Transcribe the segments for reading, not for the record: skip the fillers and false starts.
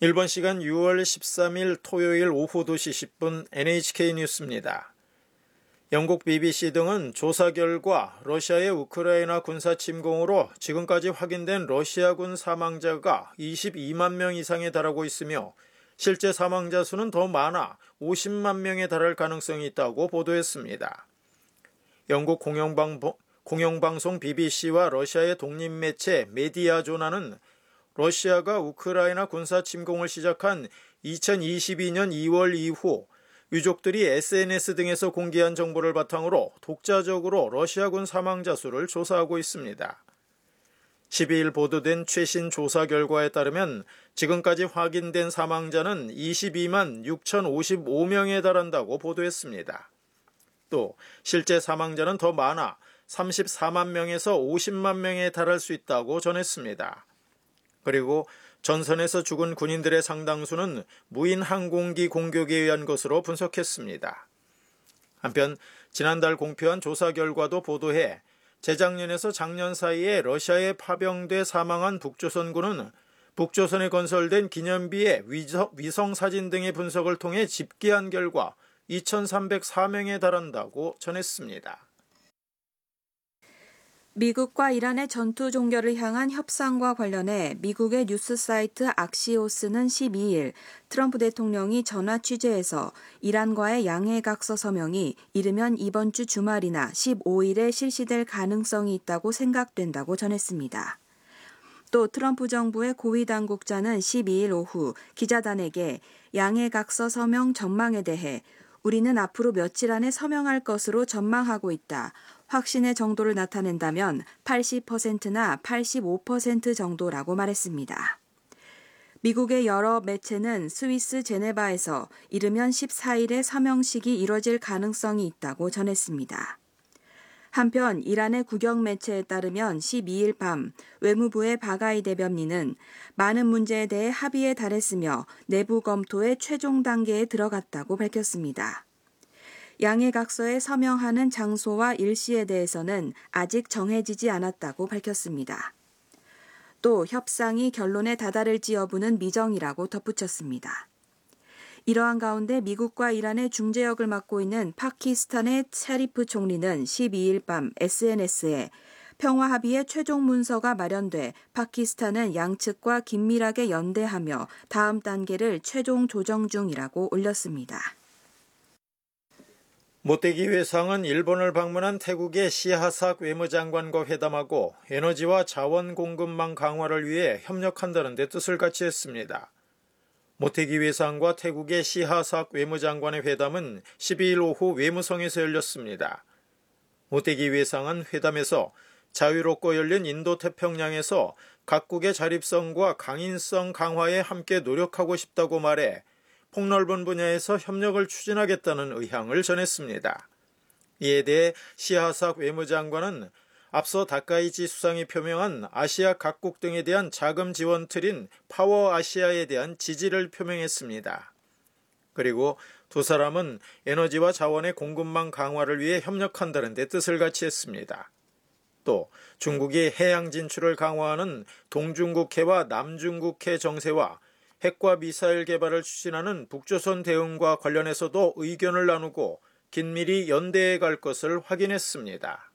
일본 시간 6월 13일 토요일 오후 2시 10분 NHK 뉴스입니다. 영국 BBC 등은 조사 결과 러시아의 우크라이나 군사 침공으로 지금까지 확인된 러시아군 사망자가 22만 명 이상에 달하고 있으며 실제 사망자 수는 더 많아 50만 명에 달할 가능성이 있다고 보도했습니다. 영국 공영방송 BBC와 러시아의 독립매체 메디아조나는 러시아가 우크라이나 군사 침공을 시작한 2022년 2월 이후 유족들이 SNS 등에서 공개한 정보를 바탕으로 독자적으로 러시아군 사망자 수를 조사하고 있습니다. 12일 보도된 최신 조사 결과에 따르면 지금까지 확인된 사망자는 22만 6,055명에 달한다고 보도했습니다. 또 실제 사망자는 더 많아 34만 명에서 50만 명에 달할 수 있다고 전했습니다. 그리고 전선에서 죽은 군인들의 상당수는 무인 항공기 공격에 의한 것으로 분석했습니다. 한편 지난달 공표한 조사 결과도 보도해 재작년에서 작년 사이에 러시아에 파병돼 사망한 북조선군은 북조선에 건설된 기념비의 위성 사진 등의 분석을 통해 집계한 결과 2,304명에 달한다고 전했습니다. 미국과 이란의 전투 종결을 향한 협상과 관련해 미국의 뉴스 사이트 악시오스는 12일 트럼프 대통령이 전화 취재에서 이란과의 양해각서 서명이 이르면 이번 주 주말이나 15일에 실시될 가능성이 있다고 생각된다고 전했습니다. 또 트럼프 정부의 고위 당국자는 12일 오후 기자단에게 양해각서 서명 전망에 대해 우리는 앞으로 며칠 안에 서명할 것으로 전망하고 있다. 확신의 정도를 나타낸다면 80%나 85% 정도라고 말했습니다. 미국의 여러 매체는 스위스 제네바에서 이르면 14일에 서명식이 이뤄질 가능성이 있다고 전했습니다. 한편 이란의 국영 매체에 따르면 12일 밤 외무부의 바가이 대변인은 많은 문제에 대해 합의에 달했으며 내부 검토의 최종 단계에 들어갔다고 밝혔습니다. 양해각서에 서명하는 장소와 일시에 대해서는 아직 정해지지 않았다고 밝혔습니다. 또 협상이 결론에 다다를지 여부는 미정이라고 덧붙였습니다. 이러한 가운데 미국과 이란의 중재역을 맡고 있는 파키스탄의 샤리프 총리는 12일 밤 SNS에 평화 합의의 최종 문서가 마련돼 파키스탄은 양측과 긴밀하게 연대하며 다음 단계를 최종 조정 중이라고 올렸습니다. 모테기 외상은 일본을 방문한 태국의 시하삭 외무장관과 회담하고 에너지와 자원 공급망 강화를 위해 협력한다는 데 뜻을 같이 했습니다. 모테기 외상과 태국의 시하삭 외무장관의 회담은 12일 오후 외무성에서 열렸습니다. 모테기 외상은 회담에서 자유롭고 열린 인도태평양에서 각국의 자립성과 강인성 강화에 함께 노력하고 싶다고 말해 폭넓은 분야에서 협력을 추진하겠다는 의향을 전했습니다. 이에 대해 시하삭 외무장관은 앞서 다카이치 수상이 표명한 아시아 각국 등에 대한 자금 지원 틀인 파워 아시아에 대한 지지를 표명했습니다. 그리고 두 사람은 에너지와 자원의 공급망 강화를 위해 협력한다는 데 뜻을 같이 했습니다. 또 중국이 해양 진출을 강화하는 동중국해와 남중국해 정세와 핵과 미사일 개발을 추진하는 북조선 대응과 관련해서도 의견을 나누고 긴밀히 연대해 갈 것을 확인했습니다.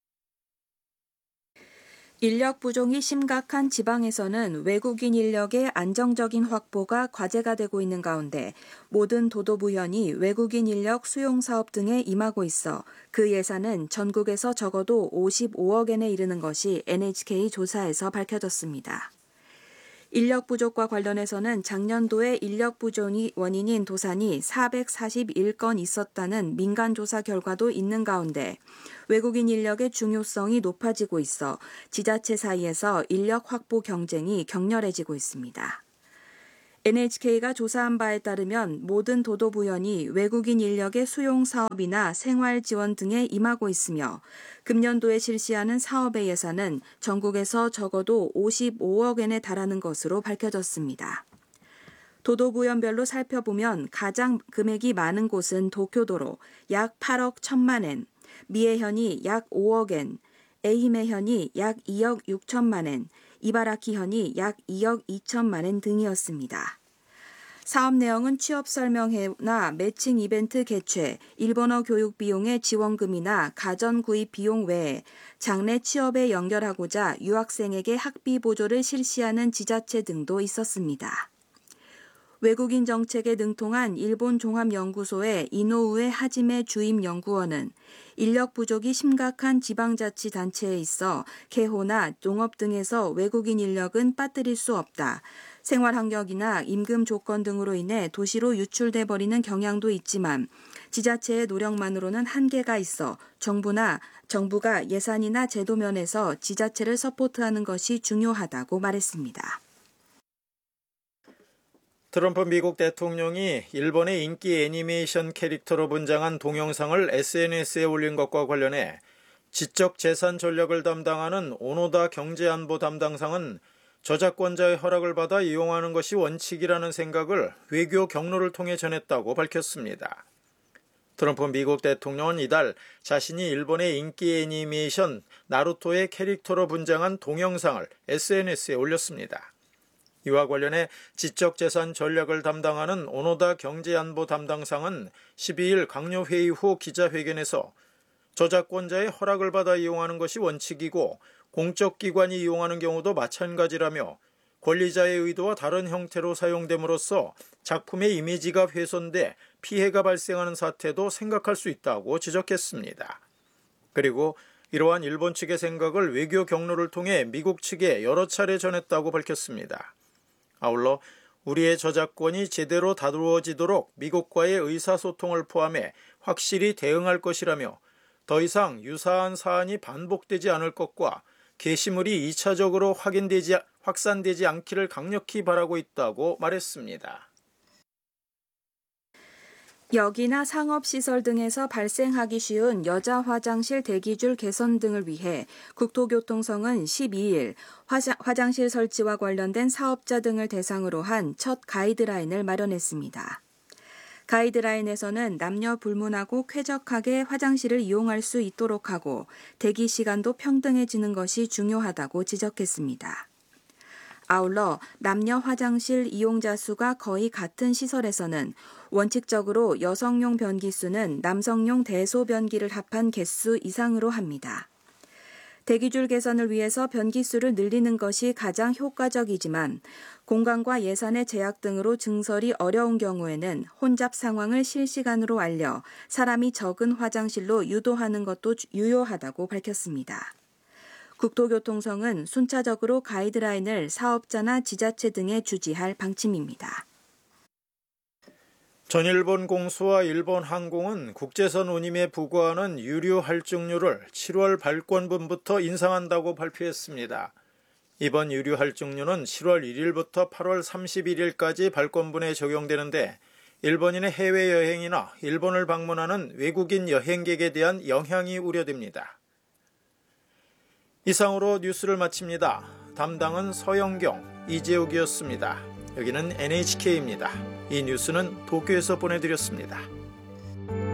인력 부족이 심각한 지방에서는 외국인 인력의 안정적인 확보가 과제가 되고 있는 가운데 모든 도도부현이 외국인 인력 수용 사업 등에 임하고 있어 그 예산은 전국에서 적어도 55억엔에 이르는 것이 NHK 조사에서 밝혀졌습니다. 인력 부족과 관련해서는 작년도에 인력 부족이 원인인 도산이 441건 있었다는 민간 조사 결과도 있는 가운데 외국인 인력의 중요성이 높아지고 있어 지자체 사이에서 인력 확보 경쟁이 격렬해지고 있습니다. NHK가 조사한 바에 따르면 모든 도도부현이 외국인 인력의 수용 사업이나 생활 지원 등에 임하고 있으며 금년도에 실시하는 사업의 예산은 전국에서 적어도 55억엔에 달하는 것으로 밝혀졌습니다. 도도부현별로 살펴보면 가장 금액이 많은 곳은 도쿄도로 약 8억 1천만 엔, 미에현이 약 5억엔, 에히메현이 약 2억 6천만 엔, 이바라키현이 약 2억 2천만 엔 등이었습니다. 사업 내용은 취업 설명회나 매칭 이벤트 개최, 일본어 교육 비용의 지원금이나 가전 구입 비용 외에 장래 취업에 연결하고자 유학생에게 학비 보조를 실시하는 지자체 등도 있었습니다. 외국인 정책에 능통한 일본 종합연구소의 이노우에 하지메 주임연구원은 인력 부족이 심각한 지방자치단체에 있어 개호나 농업 등에서 외국인 인력은 빠뜨릴 수 없다. 생활환경이나 임금 조건 등으로 인해 도시로 유출돼 버리는 경향도 있지만 지자체의 노력만으로는 한계가 있어 정부가 예산이나 제도 면에서 지자체를 서포트하는 것이 중요하다고 말했습니다. 트럼프 미국 대통령이 일본의 인기 애니메이션 캐릭터로 분장한 동영상을 SNS에 올린 것과 관련해 지적재산 전략을 담당하는 오노다 경제안보 담당상은 저작권자의 허락을 받아 이용하는 것이 원칙이라는 생각을 외교 경로를 통해 전했다고 밝혔습니다. 트럼프 미국 대통령은 이달 자신이 일본의 인기 애니메이션 나루토의 캐릭터로 분장한 동영상을 SNS에 올렸습니다. 이와 관련해 지적재산 전략을 담당하는 오노다 경제안보 담당상은 12일 강요회의 후 기자회견에서 저작권자의 허락을 받아 이용하는 것이 원칙이고 공적기관이 이용하는 경우도 마찬가지라며 권리자의 의도와 다른 형태로 사용됨으로써 작품의 이미지가 훼손돼 피해가 발생하는 사태도 생각할 수 있다고 지적했습니다. 그리고 이러한 일본 측의 생각을 외교 경로를 통해 미국 측에 여러 차례 전했다고 밝혔습니다. 아울러 우리의 저작권이 제대로 다루어지도록 미국과의 의사소통을 포함해 확실히 대응할 것이라며 더 이상 유사한 사안이 반복되지 않을 것과 게시물이 2차적으로 확산되지 않기를 강력히 바라고 있다고 말했습니다. 역이나 상업시설 등에서 발생하기 쉬운 여자 화장실 대기줄 개선 등을 위해 국토교통성은 12일 화장실 설치와 관련된 사업자 등을 대상으로 한 첫 가이드라인을 마련했습니다. 가이드라인에서는 남녀 불문하고 쾌적하게 화장실을 이용할 수 있도록 하고 대기 시간도 평등해지는 것이 중요하다고 지적했습니다. 아울러 남녀 화장실 이용자 수가 거의 같은 시설에서는 원칙적으로 여성용 변기수는 남성용 대소변기를 합한 개수 이상으로 합니다. 대기줄 개선을 위해서 변기수를 늘리는 것이 가장 효과적이지만 공간과 예산의 제약 등으로 증설이 어려운 경우에는 혼잡 상황을 실시간으로 알려 사람이 적은 화장실로 유도하는 것도 유효하다고 밝혔습니다. 국토교통성은 순차적으로 가이드라인을 사업자나 지자체 등에 주지할 방침입니다. 전일본 공수와 일본 항공은 국제선 운임에 부과하는 유류 할증료를 7월 발권분부터 인상한다고 발표했습니다. 이번 유류 할증료는 7월 1일부터 8월 31일까지 발권분에 적용되는데 일본인의 해외여행이나 일본을 방문하는 외국인 여행객에 대한 영향이 우려됩니다. 이상으로 뉴스를 마칩니다. 담당은 서영경, 이재욱이었습니다. 여기는 NHK입니다. 이 뉴스는 도쿄에서 보내드렸습니다.